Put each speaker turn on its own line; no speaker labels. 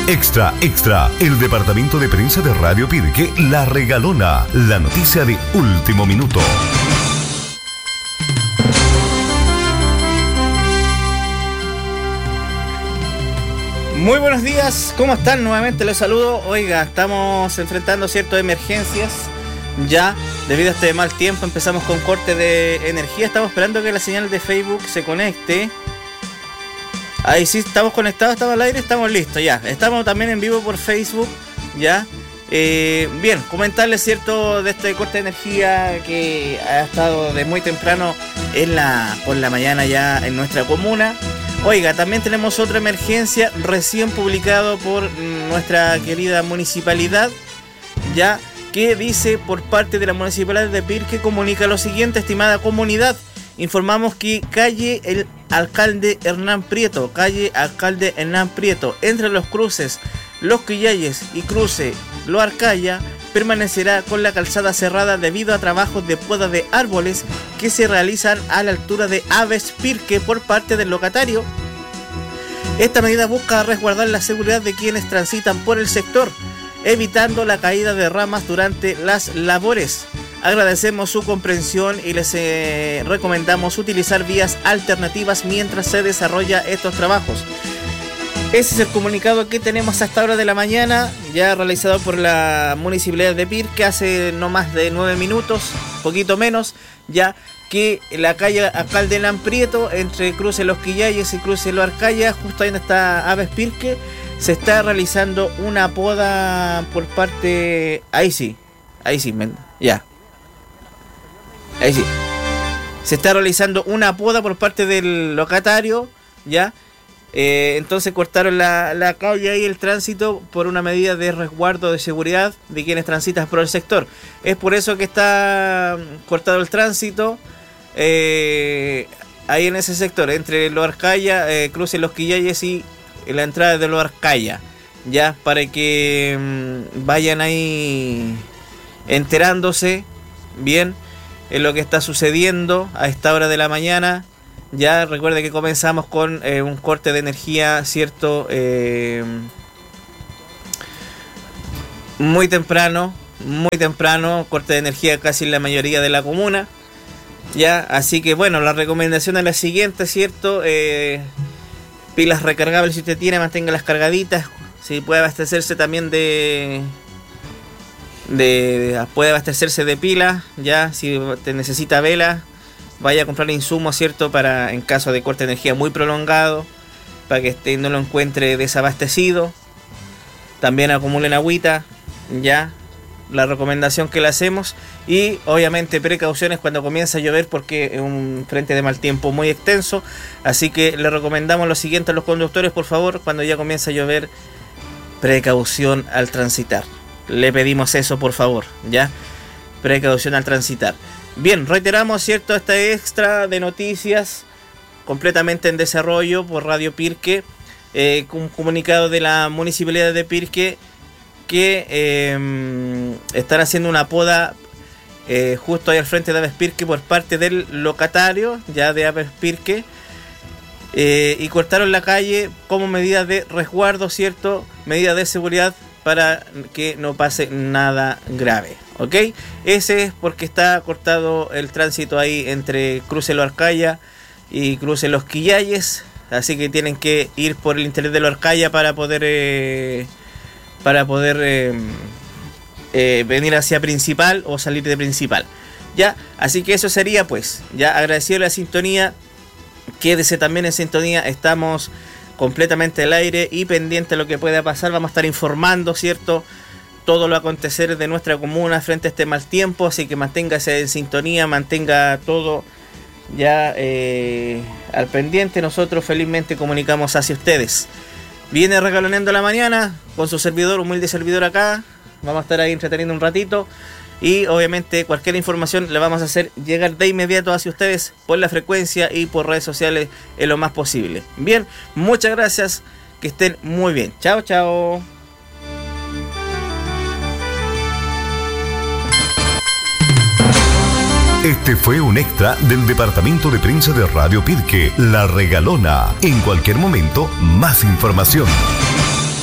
Extra, extra, el departamento de prensa de Radio Pirque La Regalona, la noticia de último minuto.
Muy buenos días, ¿cómo están? Nuevamente les saludo. Oiga, estamos enfrentando ciertas emergencias ya debido a este mal tiempo. Empezamos con corte de energía, estamos esperando que la señal de Facebook se conecte. Ahí sí, estamos conectados, estamos al aire, estamos listos ya. Estamos también en vivo por Facebook, ya. Bien, comentarles cierto de este corte de energía que ha estado de muy temprano por la mañana ya en nuestra comuna. Oiga, también tenemos otra emergencia recién publicado por nuestra querida municipalidad, ya, que dice por parte de la municipalidad de Pirque, comunica lo siguiente: estimada comunidad, informamos que calle Alcalde Hernán Prieto, entre los cruces Los Quillayes y cruce Lo Arcaya, permanecerá con la calzada cerrada debido a trabajos de poda de árboles que se realizan a la altura de Aves Pirque por parte del locatario. Esta medida busca resguardar la seguridad de quienes transitan por el sector, evitando la caída de ramas durante las labores. Agradecemos su comprensión y les recomendamos utilizar vías alternativas mientras se desarrolla estos trabajos. Ese es el comunicado que tenemos hasta hora de la mañana, ya realizado por la municipalidad de Pirque hace no más de 9 minutos, poquito menos, ya que la calle Alcalde Hernán Prieto, entre cruce Los Quillayes y cruce Lo Arcaya, justo ahí donde está Aves Pirque, se está realizando una poda por parte... Ahí sí, ya. Ahí sí. Se está realizando una poda por parte del locatario, ya. Entonces cortaron la calle ahí, el tránsito, por una medida de resguardo de seguridad de quienes transitan por el sector. Es por eso que está cortado el tránsito ahí en ese sector, entre Lo Arcaya, cruce Los Quillayes y la entrada de Lo Arcaya, ya, para que vayan ahí enterándose bien en lo que está sucediendo a esta hora de la mañana. Ya recuerde que comenzamos con un corte de energía, ¿cierto? Muy temprano, corte de energía casi en la mayoría de la comuna. Ya, así que bueno, la recomendación es la siguiente, ¿cierto? Pilas recargables si usted tiene, manténgalas cargaditas. Si puede abastecerse también puede abastecerse de pilas, ya, si te necesita vela, vaya a comprar insumos, ¿cierto? Para en caso de corte de energía muy prolongado, para que no lo encuentre desabastecido. También acumulen agüita, ya, la recomendación que le hacemos. Y obviamente precauciones cuando comienza a llover, porque es un frente de mal tiempo muy extenso. Así que le recomendamos lo siguiente a los conductores: por favor, cuando ya comienza a llover, precaución al transitar. Le pedimos eso, por favor, ya, precaución al transitar. Bien, reiteramos, ¿cierto?, esta extra de noticias completamente en desarrollo por Radio Pirque, un comunicado de la municipalidad de Pirque que están haciendo una poda justo ahí al frente de Aves Pirque por parte del locatario, ya, de Aves Pirque, y cortaron la calle como medida de resguardo, ¿cierto?, medida de seguridad para que no pase nada grave, ¿ok? Ese es porque está cortado el tránsito ahí entre cruce Lo Arcaya y cruce Los Quillayes, así que tienen que ir por el interior de Lo Arcaya para poder venir hacia Principal o salir de Principal, ya. Así que eso sería, pues, ya, agradecido la sintonía. Quédese también en sintonía, estamos completamente al aire y pendiente de lo que pueda pasar. Vamos a estar informando, ¿cierto?, todo lo acontecer de nuestra comuna frente a este mal tiempo, así que manténgase en sintonía, mantenga todo ya al pendiente. Nosotros felizmente comunicamos hacia ustedes. Viene Regaloneando la Mañana con su servidor, humilde servidor acá. Vamos a estar ahí entreteniendo un ratito. Y obviamente cualquier información le vamos a hacer llegar de inmediato hacia ustedes por la frecuencia y por redes sociales en lo más posible. Bien, muchas gracias, que estén muy bien. Chao, chao.
Este fue un extra del departamento de prensa de Radio Pirque La Regalona. En cualquier momento, más información.